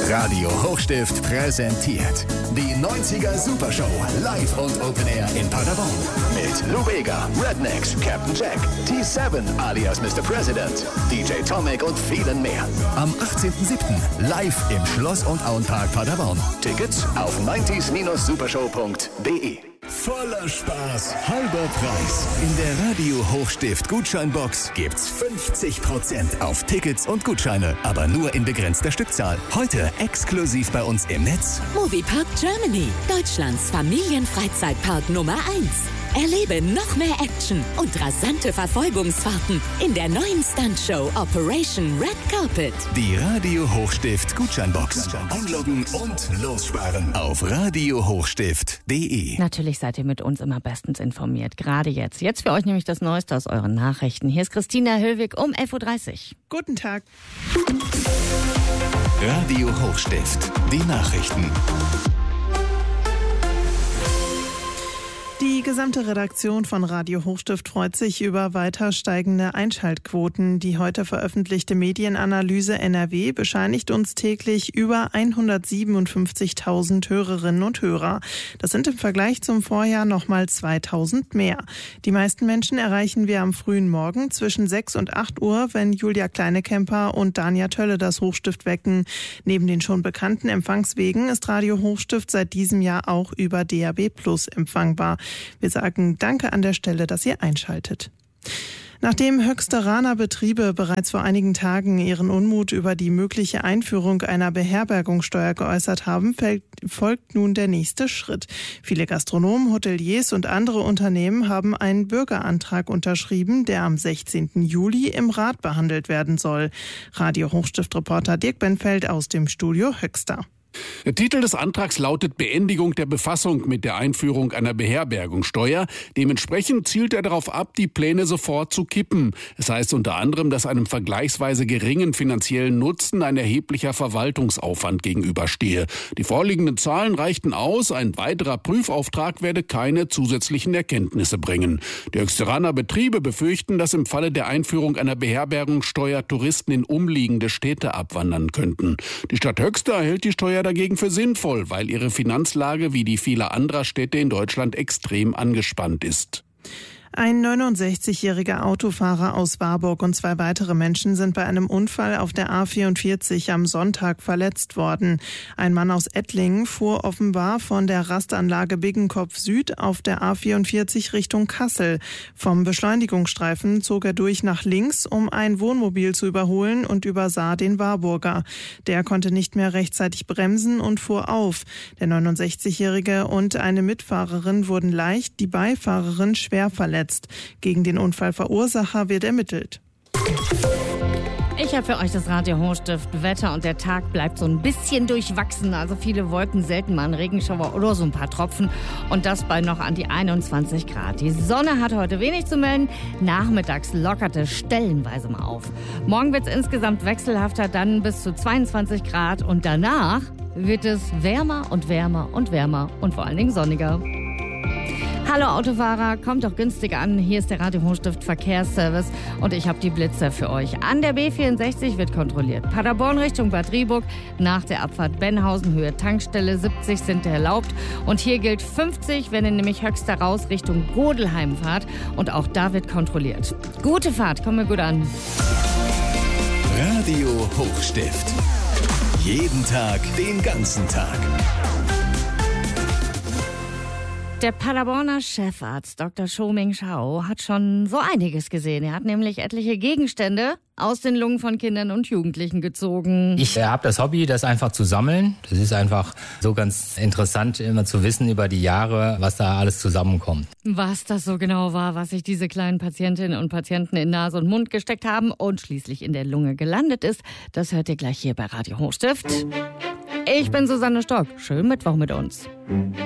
Radio Hochstift präsentiert die 90er Supershow live und Open Air in Paderborn. Mit Lou Bega, Rednecks, Captain Jack, T7 alias Mr. President, DJ Tomic und vielen mehr. Am 18.07. live im Schloss- und Auenpark Paderborn. Tickets auf 90s-supershow.de. Voller Spaß, halber Preis. In der Radio Hochstift Gutscheinbox gibt's 50% auf Tickets und Gutscheine, aber nur in begrenzter Stückzahl. Heute exklusiv bei uns im Netz. Moviepark Germany, Deutschlands Familienfreizeitpark Nummer 1. Erlebe noch mehr Action und rasante Verfolgungsfahrten in der neuen Stuntshow Operation Red Carpet. Die Radio Hochstift Gutscheinbox. Einloggen und lossparen auf radiohochstift.de. Natürlich seid ihr mit uns immer bestens informiert, gerade jetzt. Jetzt für euch nämlich das Neueste aus euren Nachrichten. Hier ist Christina Höllwig um 11.30 Uhr. Guten Tag. Radio Hochstift, die Nachrichten. Die gesamte Redaktion von Radio Hochstift freut sich über weiter steigende Einschaltquoten. Die heute veröffentlichte Medienanalyse NRW bescheinigt uns täglich über 157.000 Hörerinnen und Hörer. Das sind im Vergleich zum Vorjahr nochmal 2.000 mehr. Die meisten Menschen erreichen wir am frühen Morgen zwischen 6 und 8 Uhr, wenn Julia Kleinekemper und Dania Tölle das Hochstift wecken. Neben den schon bekannten Empfangswegen ist Radio Hochstift seit diesem Jahr auch über DAB+ empfangbar. Wir sagen Danke an der Stelle, dass ihr einschaltet. Nachdem Höxteraner Betriebe bereits vor einigen Tagen ihren Unmut über die mögliche Einführung einer Beherbergungssteuer geäußert haben, folgt nun der nächste Schritt. Viele Gastronomen, Hoteliers und andere Unternehmen haben einen Bürgerantrag unterschrieben, der am 16. Juli im Rat behandelt werden soll. Radio Hochstift-Reporter Dirk Benfeld aus dem Studio Höxter. Der Titel des Antrags lautet Beendigung der Befassung mit der Einführung einer Beherbergungssteuer. Dementsprechend zielt er darauf ab, die Pläne sofort zu kippen. Es heißt unter anderem, dass einem vergleichsweise geringen finanziellen Nutzen ein erheblicher Verwaltungsaufwand gegenüberstehe. Die vorliegenden Zahlen reichten aus. Ein weiterer Prüfauftrag werde keine zusätzlichen Erkenntnisse bringen. Die Höxteraner Betriebe befürchten, dass im Falle der Einführung einer Beherbergungssteuer Touristen in umliegende Städte abwandern könnten. Die Stadt Höxter hält die Steuer dagegen für sinnvoll, weil ihre Finanzlage wie die vieler anderer Städte in Deutschland extrem angespannt ist. Ein 69-jähriger Autofahrer aus Warburg und 2 weitere Menschen sind bei einem Unfall auf der A44 am Sonntag verletzt worden. Ein Mann aus Ettlingen fuhr offenbar von der Rastanlage Biggenkopf Süd auf der A44 Richtung Kassel. Vom Beschleunigungsstreifen zog er durch nach links, um ein Wohnmobil zu überholen und übersah den Warburger. Der konnte nicht mehr rechtzeitig bremsen und fuhr auf. Der 69-jährige und eine Mitfahrerin wurden leicht, die Beifahrerin schwer verletzt. Gegen den Unfallverursacher wird ermittelt. Ich habe für euch das Radio Hochstift Wetter und der Tag bleibt so ein bisschen durchwachsen. Also viele Wolken, selten mal ein Regenschauer oder so ein paar Tropfen. Und das bei noch an die 21 Grad. Die Sonne hat heute wenig zu melden. Nachmittags lockert es stellenweise mal auf. Morgen wird es insgesamt wechselhafter, dann bis zu 22 Grad. Und danach wird es wärmer und wärmer und wärmer und vor allen Dingen sonniger. Hallo Autofahrer, kommt doch günstig an. Hier ist der Radio Hochstift Verkehrsservice und ich habe die Blitzer für euch. An der B64 wird kontrolliert. Paderborn Richtung Bad Rieburg, nach der Abfahrt Benhausen, Höhe Tankstelle, 70 sind erlaubt. Und hier gilt 50, wenn ihr nämlich Höxter raus Richtung Godelheim fahrt. Und auch da wird kontrolliert. Gute Fahrt, kommt mir gut an. Radio Hochstift. Jeden Tag, den ganzen Tag. Der Paderborner Chefarzt Dr. Shoming Shao hat schon so einiges gesehen. Er hat nämlich etliche Gegenstände aus den Lungen von Kindern und Jugendlichen gezogen. Ich habe das Hobby, das einfach zu sammeln. Das ist einfach so ganz interessant, immer zu wissen über die Jahre, was da alles zusammenkommt. Was das so genau war, was sich diese kleinen Patientinnen und Patienten in Nase und Mund gesteckt haben und schließlich in der Lunge gelandet ist, das hört ihr gleich hier bei Radio Hochstift. Ich bin Susanne Stock. Schönen Mittwoch mit uns.